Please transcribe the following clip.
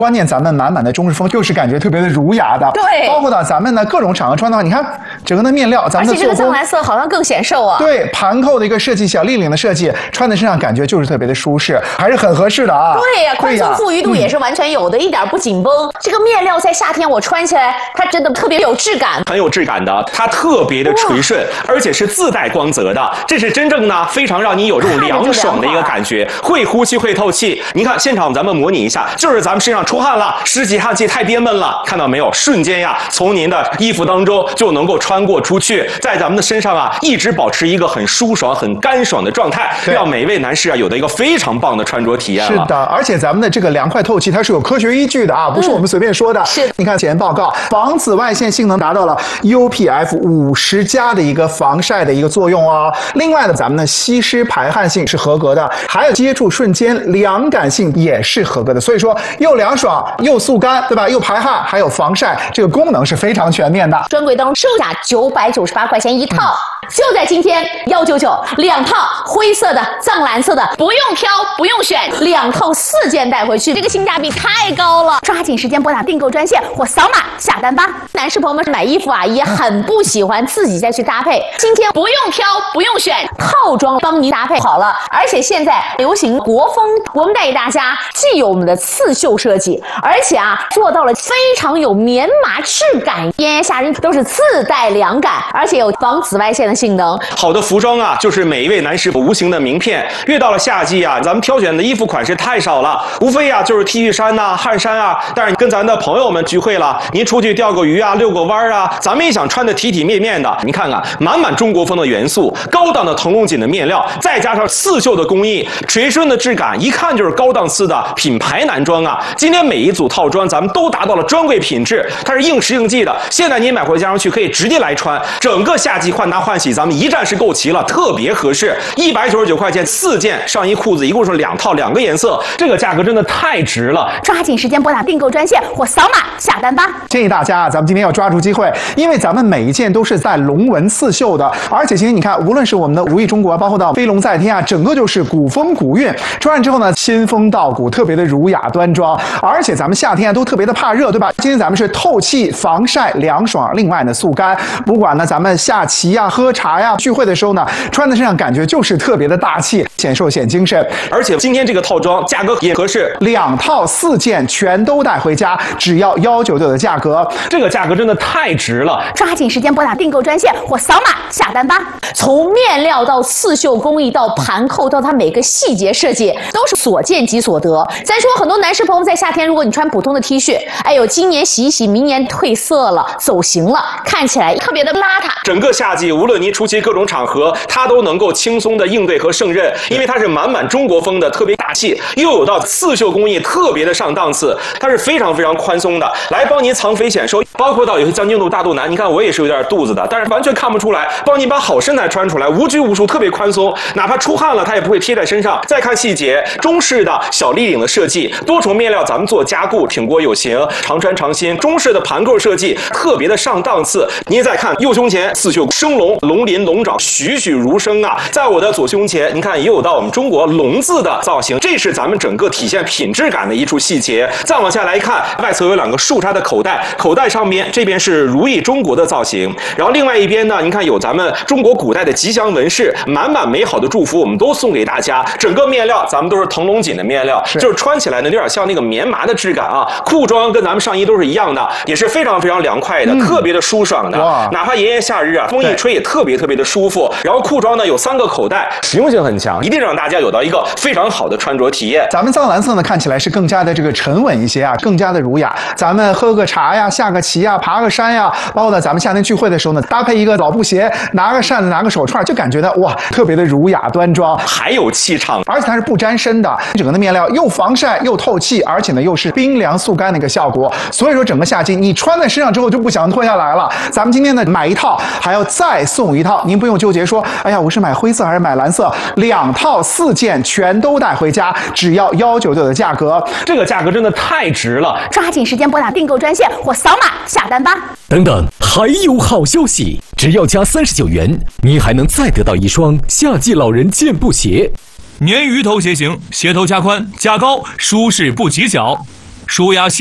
关键咱们满满的中式风，就是感觉特别的儒雅的。 对， 包括到咱们的各种场合穿的话，你看整个的面料，咱们的做工，而且这个藏蓝色好像更显瘦啊。 对，盘扣的一个设计，小立领的设计，穿在身上感觉就是特别的舒适，还是很合适的啊。 对呀，宽松富裕度也是完全有的，一点不紧绷。这个面料在夏天我穿起来，它真的特别有质感， 很有质感的，它特别的垂顺，而且是自带光泽的，这是真正呢非常让你有这种凉爽的一个感觉，会呼吸会透气。你看现场咱们模拟一下，就是咱们身上出汗了，湿气汗气太憋闷了，看到没有？瞬间呀，从您的衣服当中就能够穿过出去，在咱们的身上啊，一直保持一个很舒爽、很干爽的状态，让每一位男士啊有的一个非常棒的穿着体验了。 是的，而且咱们的这个凉快透气，它是有科学依据的啊，不是我们随便说的。 是， 你看检验报告，防紫外线性能达到了 UPF50+的一个防晒的一个作用哦。另外呢，咱们的吸湿排汗性是合格的，还有接触瞬间凉感性也是合格的。所以说，又凉爽又速干，对吧？又排汗，还有防晒，这个功能是非常全面的。 专柜当中售价998块钱一套，就在今天199，2套灰色的、藏蓝色的，不用挑，不用选，2套4件带回去，这个性价比太高了！抓紧时间拨打订购专线或扫码下单吧。男士朋友们买衣服啊，也很不喜欢自己再去搭配，今天不用挑，不用选，套装帮您搭配好了。而且现在流行国风，我们带给大家既有我们的刺绣设计，而且啊做到了非常有棉麻质感，炎炎夏日都是自带凉感，而且有防紫外线的性能。 好的服装啊，就是每一位男士无形的名片。越到了夏季啊，咱们挑选的衣服款式太少了，无非啊就是 T 恤衫呐、汗衫啊。但是跟咱的朋友们聚会了，您出去钓个鱼啊、遛个弯啊，咱们也想穿得体体面面的。你看看，满满中国风的元素，高档的腾龙锦的面料，再加上刺绣的工艺，垂顺的质感，一看就是高档次的品牌男装啊。今天每一组套装咱们都达到了专柜品质，它是应时应季的。现在您买回家上去可以直接来穿，整个夏季换搭换洗咱们一站式购齐了，特别合适。199块钱4件上衣裤子，一共是2套2个颜色，这个价格真的太值了！ 抓紧时间拨打订购专线或扫码下单吧。 建议大家啊，咱们今天要抓住机会，因为咱们每一件都是在龙纹刺绣的，而且今天你看，无论是我们的如意中国，包括到飞龙在天啊，整个就是古风古韵。穿上之后呢，仙风道骨，特别的儒雅端庄。而且咱们夏天啊都特别的怕热，对吧？今天咱们是透气、防晒、凉爽，另外呢速干。不管呢咱们下棋呀、喝茶呀、聚会的时候呢，穿在身上感觉就是特别的大气，显瘦显精神。 而且今天这个套装价格也合适 ，2套4件全都带回家，只要199的价格， 这个价格真的太值了！ 抓紧时间拨打订购专线或扫码下单吧。从面料到刺绣工艺到盘扣到它每个细节设计，都是所见即所得。咱说很多男士朋友在夏天，如果你穿普通的 T 恤，哎呦，今年洗一洗，明年褪色了、走形了，看起来特别的邋遢。 整个夏季，无论您出席各种场合，它都能够轻松的应对和胜任，因为它是满满中国风的，特别大气，又有到刺绣工艺，特别的上档次，它是非常非常宽松的，来帮您藏肥显瘦。包括到有些将军肚、大肚腩，你看我也是有点肚子的，但是完全看不出来，帮您把好身材穿出来，无拘无束，特别宽松，哪怕出汗了，它也不会贴在身上。再看细节，中式的小立领的设计，多重面料咱们做加固，挺过有型，常穿常新。中式的盘扣设计，特别的上档次。您再看右胸前刺绣生龙、龙鳞、龙爪，栩栩如生啊！在我的左胸前，您看也有到我们中国龙字的造型，这是咱们整个体现品质感的一处细节。再往下来看，外侧有2个竖插的口袋，口袋上面这边是如意中国的造型，然后另外一边呢，您看有咱们中国古代的吉祥纹饰，满满美好的祝福，我们都送给大家。整个面料咱们都是腾龙锦的面料，就是穿起来呢有点像那个棉麻的质感啊。裤装跟咱们上衣都是一样的，也是非常非常凉快的，特别的舒爽的。哪怕炎炎夏日啊，风一吹也特别特别的舒服。然后裤装呢有3个口袋，实用性很强，一定让大家有到一个非常好的穿着体验。 咱们藏蓝色呢看起来是更加的这个沉稳一些啊，更加的儒雅。咱们喝个茶呀、下个棋呀、爬个山呀，包括呢咱们夏天聚会的时候呢，搭配一个老布鞋，拿个扇子、拿个手串，就感觉呢哇，特别的儒雅端庄， 还有气场， 而且它是不沾身的，整个的面料又防晒又透气，而且呢又是冰凉速干的一个效果。所以说整个夏季你穿在身上之后就不想脱下来了。咱们今天呢买一套还要再送一套，您不用纠结说，哎呀，我是买灰色还是买蓝色，2套4件全都带回家，只要199的价格， 这个价格真的太值了！ 抓紧时间拨打订购专线或扫码下单吧。 等等，还有好消息！只要加39元，您还能再得到一双夏季老人健步鞋。 鲶鱼头鞋型，鞋头加宽加高，舒适不挤脚。 舒雅。